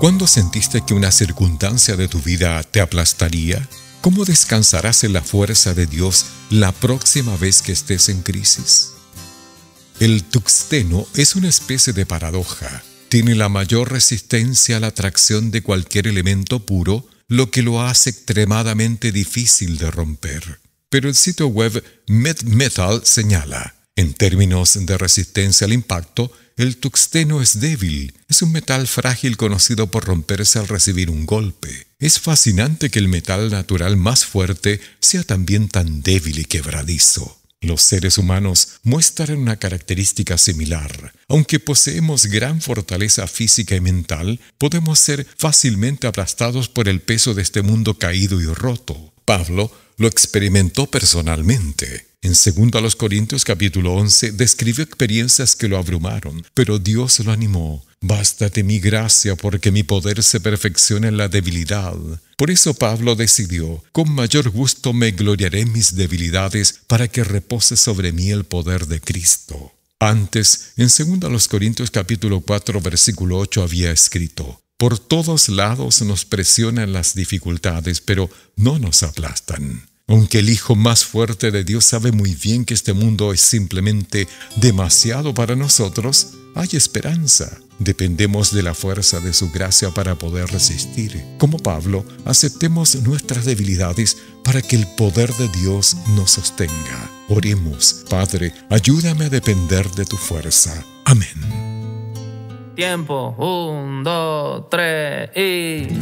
¿Cuándo sentiste que una circunstancia de tu vida te aplastaría? ¿Cómo descansarás en la fuerza de Dios la próxima vez que estés en crisis? El tungsteno es una especie de paradoja. Tiene la mayor resistencia a la atracción de cualquier elemento puro, lo que lo hace extremadamente difícil de romper. Pero el sitio web MedMetal señala, en términos de resistencia al impacto, el tungsteno es débil. Es un metal frágil conocido por romperse al recibir un golpe. Es fascinante que el metal natural más fuerte sea también tan débil y quebradizo. Los seres humanos muestran una característica similar. Aunque poseemos gran fortaleza física y mental, podemos ser fácilmente aplastados por el peso de este mundo caído y roto. Pablo lo experimentó personalmente. En 2 Corintios capítulo 11 describió experiencias que lo abrumaron, pero Dios lo animó. Bástate mi gracia, porque mi poder se perfecciona en la debilidad. Por eso Pablo decidió, con mayor gusto me gloriaré en mis debilidades, para que repose sobre mí el poder de Cristo. Antes, en 2 Corintios capítulo 4 versículo 8 había escrito, por todos lados nos presionan las dificultades, pero no nos aplastan. Aunque el Hijo más fuerte de Dios sabe muy bien que este mundo es simplemente demasiado para nosotros, hay esperanza. Dependemos de la fuerza de su gracia para poder resistir. Como Pablo, aceptemos nuestras debilidades para que el poder de Dios nos sostenga. Oremos, Padre, ayúdame a depender de tu fuerza. Amén. Tiempo, 1, 2, 3 y...